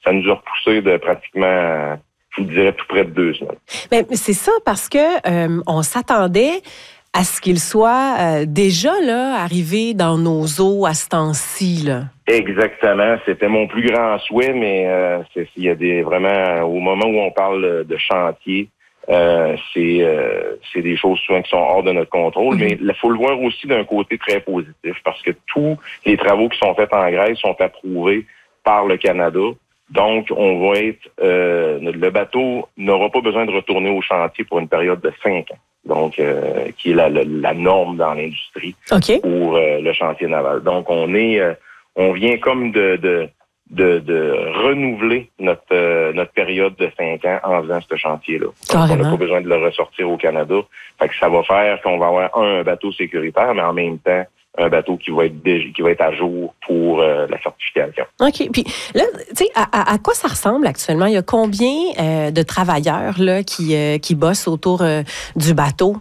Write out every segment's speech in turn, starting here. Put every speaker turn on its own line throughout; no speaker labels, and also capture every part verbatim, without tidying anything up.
ça nous a repoussé de pratiquement, je vous dirais, tout près de deux semaines.
Mais c'est ça, parce que euh, on s'attendait à ce qu'il soit euh, déjà là arrivé dans nos eaux à ce temps-ci, là.
Exactement. C'était mon plus grand souhait, mais euh, c'est, il y a des vraiment, au moment où on parle de chantier, euh, c'est, euh, c'est des choses souvent qui sont hors de notre contrôle, mm-hmm. mais il faut le voir aussi d'un côté très positif, parce que tous les travaux qui sont faits en Grèce sont approuvés par le Canada. Donc, on va être, euh, le bateau n'aura pas besoin de retourner au chantier pour une période de cinq ans. Donc, euh, qui est la, la, la norme dans l'industrie
okay.
pour euh, le chantier naval. Donc, on est, euh, on vient comme de, de, de, de renouveler notre, euh, notre période de cinq ans en faisant ce chantier-là. Donc, on n'a pas besoin de le ressortir au Canada. Fait que ça va faire qu'on va avoir un, un bateau sécuritaire, mais en même temps, un bateau qui va être déjà, qui va être à jour pour euh, la certification.
OK. Puis là, tu sais, à, à, à quoi ça ressemble actuellement? Il y a combien euh, de travailleurs là qui, euh, qui bossent autour euh, du bateau?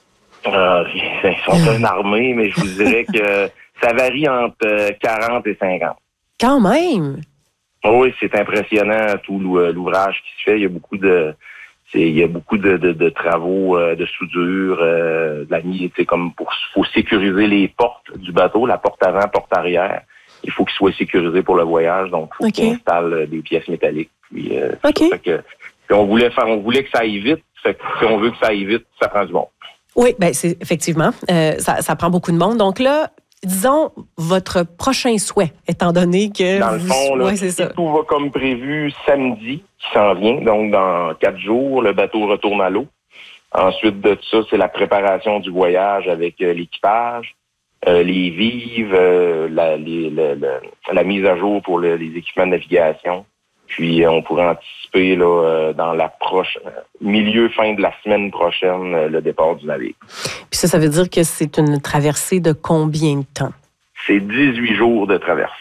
Euh, ils sont une armée, mais je vous dirais que ça varie entre quarante et cinquante.
Quand même!
Oui, c'est impressionnant tout l'ouvrage qui se fait. Il y a beaucoup de... C'est, il y a beaucoup de, de, de travaux euh, de soudure, euh, de la mise, c'est comme pour faut sécuriser les portes du bateau, la porte avant, porte arrière. Il faut qu'il soit sécurisé pour le voyage, donc il faut okay. qu'il installe des pièces métalliques. Puis, euh,
okay.
fait que, puis on voulait faire, on voulait que ça aille vite. Fait que si on veut que ça aille vite, ça prend du monde.
Oui, ben c'est effectivement, euh, ça, ça prend beaucoup de monde. Donc là, disons, votre prochain souhait, étant donné que...
Dans le fond, là,
ouais, c'est ça.
Tout va comme prévu samedi, qui s'en vient. Donc, dans quatre jours, le bateau retourne à l'eau. Ensuite de ça, c'est la préparation du voyage avec euh, l'équipage, euh, les vives, euh, la, les, le, le, la mise à jour pour le, les équipements de navigation. Puis, on pourrait anticiper là, euh, dans la proche, milieu, fin de la semaine prochaine, euh, le départ du navire.
Puis ça, ça veut dire que c'est une traversée de combien de temps?
C'est dix-huit jours de traverse.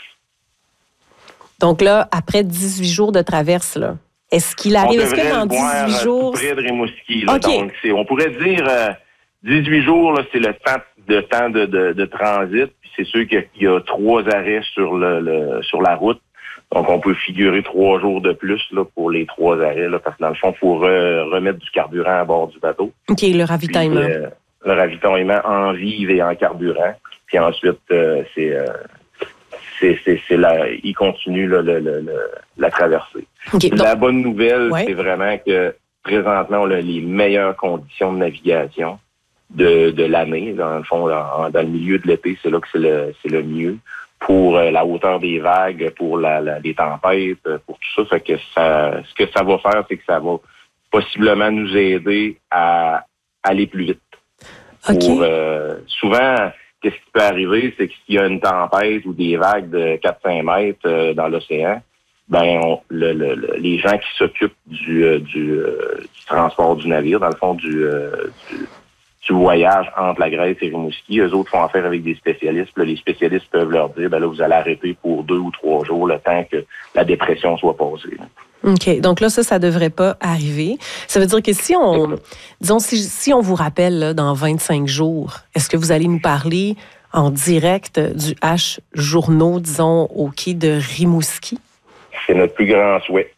Donc là, après dix-huit jours de traverse, là, est-ce qu'il arrive, est-ce que dans dix-huit jours...
Tout près de Rimouski. Là.
Okay.
Donc, c'est, on pourrait dire euh, dix-huit jours, là, c'est le temps de, temps de, de, de transit. Puis c'est sûr qu'il y a trois arrêts sur, le, le, sur la route. Donc, on peut figurer trois jours de plus là, pour les trois arrêts, là, parce que dans le fond, il faut re, remettre du carburant à bord du bateau.
OK, le ravitaillement.
Puis, euh, le ravitaillement en vive et en carburant. Puis ensuite, euh, c'est, euh, c'est, c'est, c'est la, il continue là, le, le, le, la traversée. Okay, donc, la bonne nouvelle, ouais. c'est vraiment que présentement, on a les meilleures conditions de navigation de, de l'année. Dans le fond, dans, dans le milieu de l'été, c'est là que c'est le, c'est le mieux. Pour euh, la hauteur des vagues, pour la, la, les tempêtes, pour tout ça. Fait que ça, ce que ça va faire, c'est que ça va possiblement nous aider à aller plus vite.
Okay.
Pour, euh, souvent, qu'est-ce qui peut arriver, c'est que s'il y a une tempête ou des vagues de quatre à cinq mètres euh, dans l'océan, ben on, le, le, le, les gens qui s'occupent du, euh, du, euh, du transport du navire, dans le fond du, euh, du du voyage entre la Grèce et Rimouski. Eux autres font affaire avec des spécialistes. Là, les spécialistes peuvent leur dire, ben là, vous allez arrêter pour deux ou trois jours le temps que la dépression soit passée. Là.
OK. Donc là, ça, ça devrait pas arriver. Ça veut dire que si on, disons, si, si on vous rappelle là, dans vingt-cinq jours, est-ce que vous allez nous parler en direct du H Journaux, disons, au quai de Rimouski?
C'est notre plus grand souhait.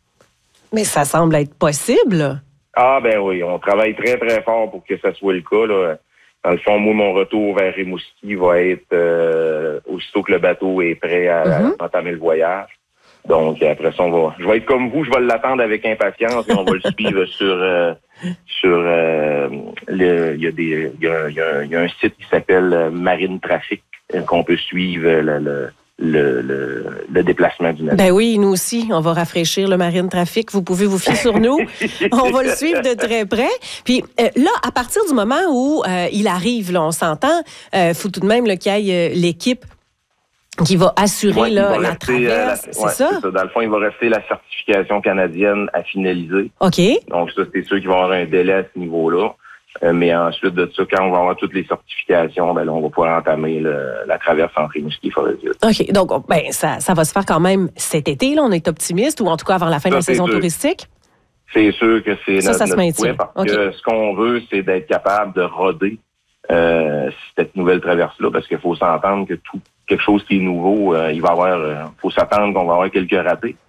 Mais ça semble être possible, là.
Ah ben oui, on travaille très, très fort pour que ça soit le cas. Là. Dans le fond, moi, mon retour vers Rimouski va être euh, aussitôt que le bateau est prêt à, mm-hmm. à entamer le voyage. Donc, après ça, on va. Je vais être comme vous, je vais l'attendre avec impatience et on va le suivre sur euh, sur euh, le. Il y a des. Il y a, il y a, il y a un site qui s'appelle Marine Trafic euh, qu'on peut suivre le. le Le, le, le déplacement du navire.
Ben oui, nous aussi, on va rafraîchir le Marine Trafic. Vous pouvez vous fier sur nous. On va le suivre de très près. Puis euh, là, à partir du moment où euh, il arrive, là, on s'entend, il euh, faut tout de même là, qu'il y ait euh, l'équipe qui va assurer
ouais,
là,
va
la
rester,
traverse,
euh,
c'est
ouais,
ça?
c'est ça? Dans le fond, il va rester la certification canadienne à finaliser.
OK.
Donc ça, c'est sûr qu'il va y avoir un délai à ce niveau-là. Euh, mais ensuite de ça, quand on va avoir toutes les certifications, ben là, on va pouvoir entamer le, la traverse entre Rimouski et Forest-Ville.
OK. Donc, ben, ça, ça va se faire quand même cet été, là. On est optimiste, ou en tout cas avant la fin ça, de la saison
sûr. touristique? C'est sûr que c'est
ça,
notre,
ça se
notre souhait, parce okay. que ce qu'on veut, c'est d'être capable de roder euh, cette nouvelle traverse-là, parce qu'il faut s'entendre que tout quelque chose qui est nouveau, euh, il va y avoir, euh, faut s'attendre qu'on va avoir quelques ratés.